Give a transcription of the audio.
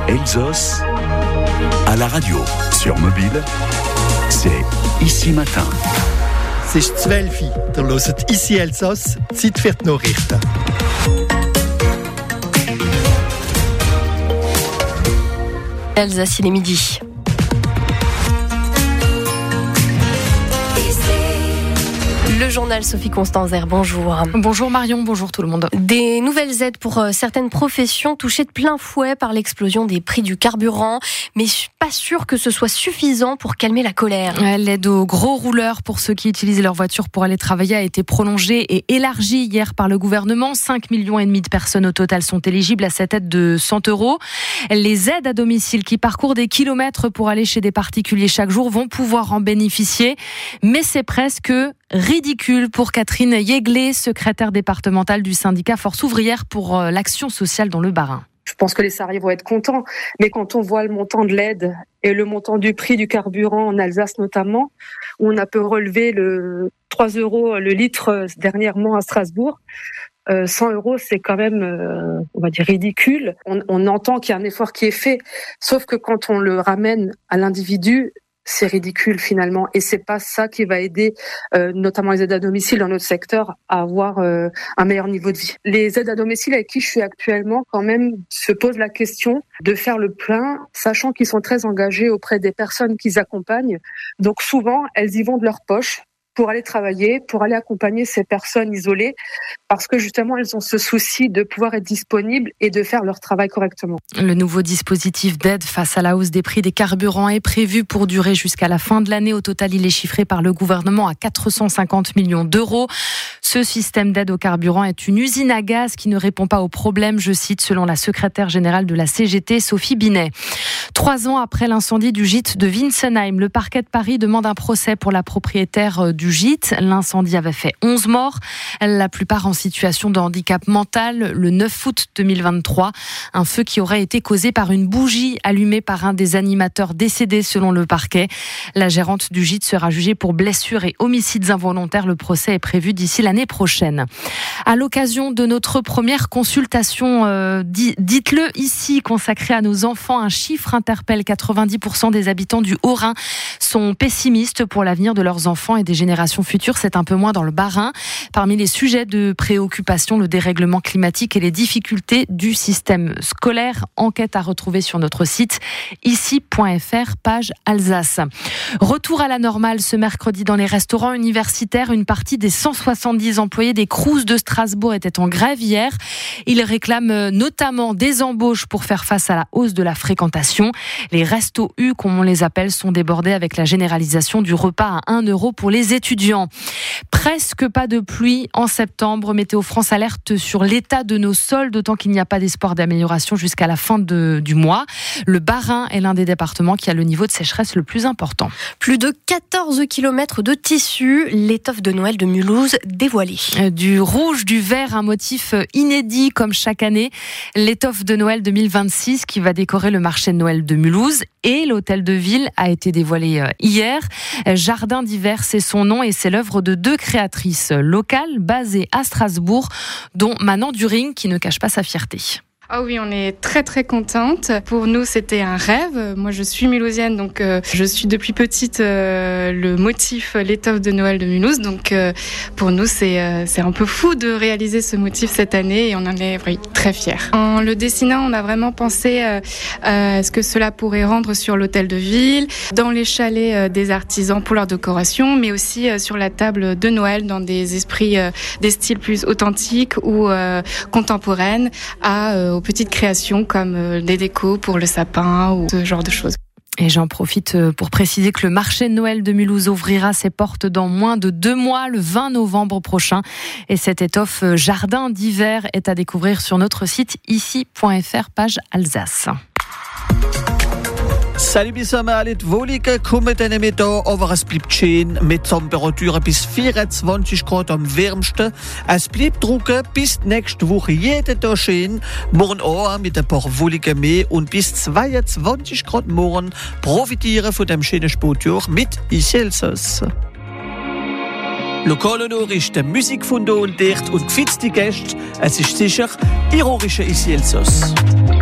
Elsass à la radio, sur mobile, c'est Ici Matin. Es ist 12 Uhr. Ihr hört «Ici Elsass», Zeit für die Nachrichten. Alsace, il est midi. Le journal Sophie Constanzer, bonjour. Bonjour Marion, bonjour tout le monde. Des nouvelles aides pour certaines professions touchées de plein fouet par l'explosion des prix du carburant, mais pas sûr que ce soit suffisant pour calmer la colère. L'aide aux gros rouleurs pour ceux qui utilisent leur voiture pour aller travailler a été prolongée et élargie hier par le gouvernement. 5,5 millions de personnes au total sont éligibles à cette aide de 100 €. Les aides à domicile qui parcourent des kilomètres pour aller chez des particuliers chaque jour vont pouvoir en bénéficier, mais c'est presque ridicule pour Catherine Yeglé, secrétaire départementale du syndicat Force ouvrière pour l'action sociale dans le Bas-Rhin. Je pense que les salariés vont être contents, mais quand on voit le montant de l'aide et le montant du prix du carburant en Alsace notamment, où on a pu relever le 3 € le litre dernièrement à Strasbourg, 100 €, c'est quand même, on va dire, ridicule. On entend qu'il y a un effort qui est fait, sauf que quand on le ramène à l'individu, c'est ridicule finalement, et c'est pas ça qui va aider notamment les aides à domicile dans notre secteur à avoir un meilleur niveau de vie. Les aides à domicile avec qui je suis actuellement quand même se posent la question de faire le plein, sachant qu'ils sont très engagés auprès des personnes qu'ils accompagnent. Donc souvent, elles y vont de leur poche pour aller travailler, pour aller accompagner ces personnes isolées, parce que justement, elles ont ce souci de pouvoir être disponibles et de faire leur travail correctement. Le nouveau dispositif d'aide face à la hausse des prix des carburants est prévu pour durer jusqu'à la fin de l'année. Au total, il est chiffré par le gouvernement à 450 millions d'euros. Ce système d'aide au carburant est une usine à gaz qui ne répond pas aux problèmes, je cite, selon la secrétaire générale de la CGT, Sophie Binet. 3 ans après l'incendie du gîte de Winsenheim, le parquet de Paris demande un procès pour la propriétaire du gîte. L'incendie avait fait 11 morts, la plupart en situation de handicap mental, le 9 août 2023. Un feu qui aurait été causé par une bougie allumée par un des animateurs décédés selon le parquet. La gérante du gîte sera jugée pour blessures et homicides involontaires. Le procès est prévu d'ici l'année prochaine. À l'occasion de notre première consultation, dites-le ici, consacrée à nos enfants, un chiffre interpelle. 90% des habitants du Haut-Rhin sont pessimistes pour l'avenir de leurs enfants et des générations futures. C'est un peu moins dans le Bas-Rhin. Parmi les sujets de préoccupation, le dérèglement climatique et les difficultés du système scolaire. Enquête à retrouver sur notre site ici.fr, page Alsace. Retour à la normale ce mercredi dans les restaurants universitaires. Une partie des 170 employés des Crous de Strasbourg étaient en grève hier. Ils réclament notamment des embauches pour faire face à la hausse de la fréquentation. Les restos U, comme on les appelle, sont débordés avec la généralisation du repas à 1 € pour les étudiants. Presque pas de pluie en septembre. Météo France alerte sur l'état de nos sols, d'autant qu'il n'y a pas d'espoir d'amélioration jusqu'à la fin du mois. Le Bas-Rhin est l'un des départements qui a le niveau de sécheresse le plus important. Plus de 14 km de tissu, l'étoffe de Noël de Mulhouse dévoilée. Du rouge, du vert, un motif inédit comme chaque année. L'étoffe de Noël 2026 qui va décorer le marché de Noël de Mulhouse et l'hôtel de ville a été dévoilé hier. Jardin d'hiver, c'est son nom et c'est l'œuvre de 2 créatrices locales basées à Strasbourg, dont Manon During qui ne cache pas sa fierté. Ah oui, on est très très contente. Pour nous, c'était un rêve. Moi, je suis mulhousienne, donc je suis depuis petite le motif, l'étoffe de Noël de Mulhouse. Donc pour nous, c'est un peu fou de réaliser ce motif cette année et on en est très fiers. En le dessinant, on a vraiment pensé à ce que cela pourrait rendre sur l'hôtel de ville, dans les chalets des artisans pour leur décoration, mais aussi sur la table de Noël dans des esprits, des styles plus authentiques ou contemporaines aux petites créations comme des décos pour le sapin ou ce genre de choses. Et j'en profite pour préciser que le marché de Noël de Mulhouse ouvrira ses portes dans moins de 2 mois, le 20 novembre prochain. Et cette étoffe jardin d'hiver est à découvrir sur notre site ici.fr, page Alsace. Salut bissammen alle, die Wolken kommen dann mit da, aber es bleibt schön mit Temperaturen bis 24 Grad am wärmsten. Es bleibt trocken bis nächste Woche jeden Tag schön. Morgen auch mit ein paar Wolken mehr und bis 22 Grad morgen profitieren von dem schönen Sportjahr mit Ici Elsass. Lokale Nachrichten, Musik von da und dort und gefitzte Gäste. Es ist sicher ironische Ici Elsass.